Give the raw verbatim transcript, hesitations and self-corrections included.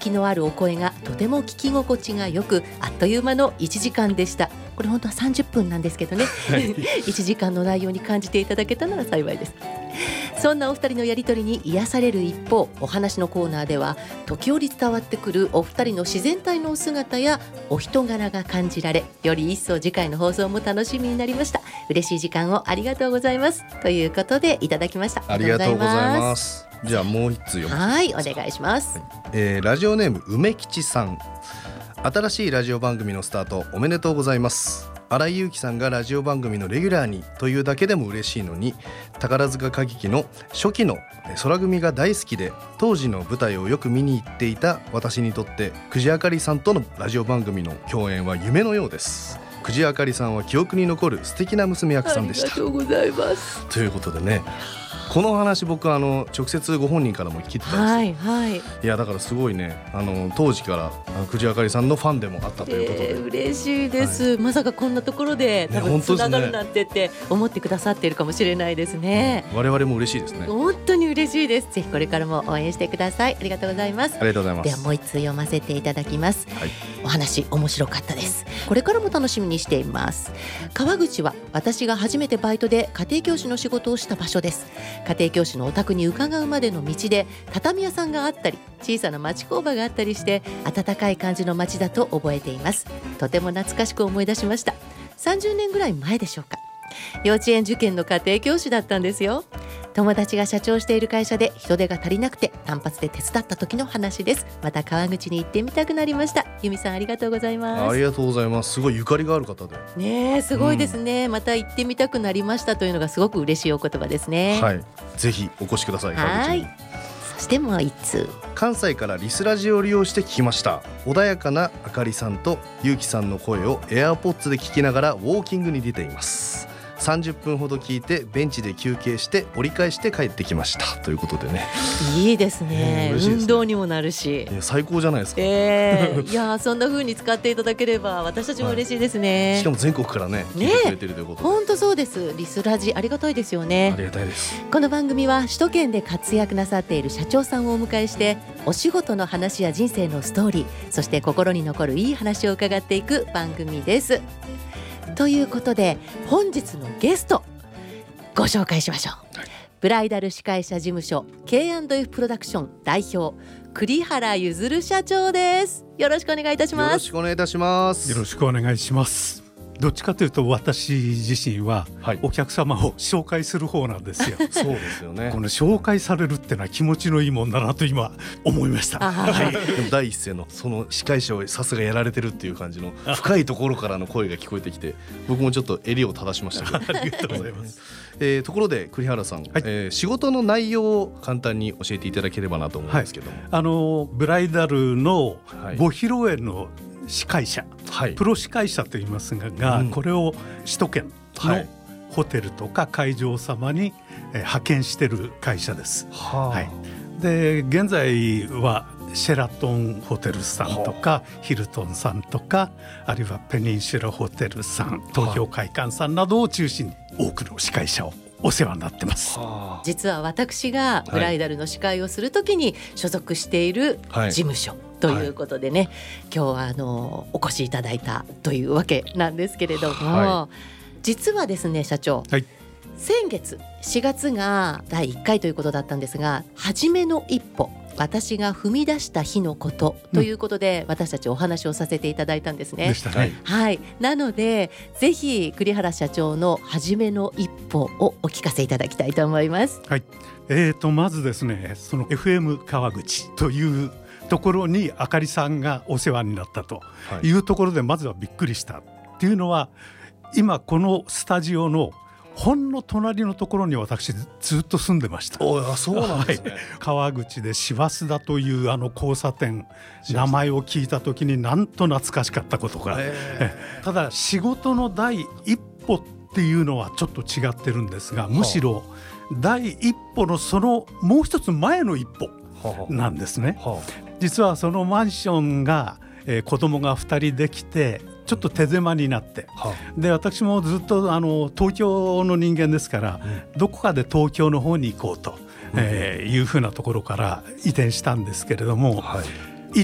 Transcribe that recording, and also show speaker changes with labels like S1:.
S1: 気のあるお声がとても聞き心地がよく、あっという間のいちじかんでした。これ本当はさんじゅっぷんなんですけどねいちじかんの内容に感じていただけたなら幸いです。そんなお二人のやりとりに癒される一方、お話のコーナーでは時折伝わってくるお二人の自然体のお姿やお人柄が感じられ、より一層次回の放送も楽しみになりました。嬉しい時間をありがとうございますということでいただきました。
S2: ありがとうございます。じゃあもう一つ読む。
S1: はい、お願いします。
S2: えー、ラジオネーム梅吉さん、新しいラジオ番組のスタートおめでとうございます。新井祐樹さんがラジオ番組のレギュラーにというだけでも嬉しいのに、宝塚歌劇の初期の空組が大好きで当時の舞台をよく見に行っていた私にとって久慈あかりさんとのラジオ番組の共演は夢のようです。久慈あかりさんは記憶に残る素敵な娘役さんでした。
S1: ありがとうございます。
S2: ということでね、この話僕あの直接ご本人からも聞いてたんですよ。
S1: はいはい。
S2: いやだからすごいね、あの当時から久慈あかりさんのファンでもあったということで、
S1: えー、嬉しいです、はい、まさかこんなところで多分つながるなんてって思ってくださっているかもしれないですね、
S2: うん、我々も嬉しいですね。
S1: 本当に嬉しいです。ぜひこれからも応援してください。ありがとうございます。
S2: ありがとうございます。
S1: ではもう一通読ませていただきます、はい、お話面白かったです。これからも楽しみにしています。川口は私が初めてバイトで家庭教師の仕事をした場所です。家庭教師のお宅に伺うまでの道で畳屋さんがあったり小さな町工場があったりして温かい感じの町だと覚えています。とても懐かしく思い出しました。さんじゅうねんぐらい前でしょうか。幼稚園受験の家庭教師だったんですよ。友達が社長している会社で人手が足りなくて単発で手伝った時の話です。また川口に行ってみたくなりました。由美さんありがとうございます。
S2: ありがとうございます。すごいゆかりがある方で
S1: ねえ、すごいですね、うん、また行ってみたくなりましたというのがすごく嬉しいお言葉ですね。
S2: はい、ぜひお越しください。
S1: はい。そしてもう一通、
S2: 関西からリスラジを利用して聞きました。穏やかなあかりさんとゆうきさんの声をエアーポッツで聞きながらウォーキングに出ています。さんじゅっぷんほど聞いてベンチで休憩して折り返して帰ってきましたということでね。
S1: いいですね、えー、運動にもなるし
S2: 最高じゃないですか、
S1: えー、いやそんな風に使っていただければ私たちも嬉しいですね、
S2: はい、しかも全国からね聞いてくれてるということで、
S1: 本当そうです。リスラジありがたいですよね。
S2: ありがたいです。
S1: この番組は首都圏で活躍なさっている社長さんをお迎えしてお仕事の話や人生のストーリー、そして心に残るいい話を伺っていく番組です。ということで本日のゲストご紹介しましょう、はい、ブライダル司会者事務所 ケーアンドエフ プロダクション代表栗原譲社長です。よろしくお願いいたします。
S2: よろしくお願いいたします。
S3: よろしくお願いします。どっちかというと私自身はお客様を紹介する方なんですよ、はい、
S2: そうですよね。
S3: この紹介されるってのは気持ちのいいもんだなと今思いました、
S2: はい、でも第一声のその司会者をさすがやられてるっていう感じの深いところからの声が聞こえてきて僕もちょっと襟を正しましたけどありがとうございますえー、ところで栗原さん、はい、えー、仕事の内容を簡単に教えていただければなと思うんですけども、はい、
S3: あのブライダルのご披露宴の司会者、はい、プロ司会者と言いますが、うん、これを首都圏のホテルとか会場様に、えー、派遣している会社です、はあ、はい、で現在はシェラトンホテルさんとか、はあ、ヒルトンさんとかあるいはペニンシュラホテルさん、東京会館さんなどを中心に多くの司会者をお世話になってます、
S1: はあ、実は私がブライダルの司会をするときに所属している事務所、はいということでね、はい、今日はあのお越しいただいたというわけなんですけれども、はい、実はですね社長、はい、先月しがつがだいいっかいということだったんですが、初めの一歩私が踏み出した日のことということで、うん、私たちお話をさせていただいたんですね。
S3: でしたね、
S1: はい、なのでぜひ栗原社長の初めの一歩をお聞かせいただきたいと思います。
S3: はい、えーとまずですね、その エフエム 川口というところにあかりさんがお世話になったというところでまずはびっくりしたっていうのは、今このスタジオのほんの隣のところに私ずっと住んでました。
S2: おあそうなんですね、はい、
S3: 川口で師走だというあの交差点、名前を聞いた時になんと懐かしかったことが、ただ仕事の第一歩っていうのはちょっと違ってるんですが、むしろ第一歩のそのもう一つ前の一歩なんですね、はあはあ、実はそのマンションが、えー、子供がふたりできてちょっと手狭になって、はあ、で私もずっとあの東京の人間ですから、うん、どこかで東京の方に行こうと、うん、えー、いうふうなところから移転したんですけれども、はい、